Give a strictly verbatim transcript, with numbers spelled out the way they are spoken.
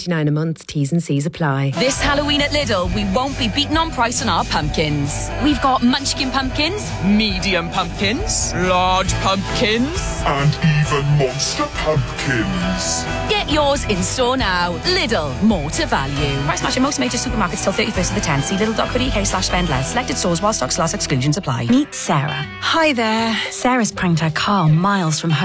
ninety-nine a month. T's and C's apply. This Halloween at Lidl, we won't be beaten on price on our pumpkins. We've got munchkin pumpkins, medium pumpkins, large pumpkins, and even monster pumpkins. Get yours in store now. Lidl, more to value. Price match in most major supermarkets till thirty-first of the tenth. See lidl.co.uk slash spend less. Selected stores while stocks last, exclusions apply. Meet Sarah. Hi there. Sarah's pranked her car miles from home.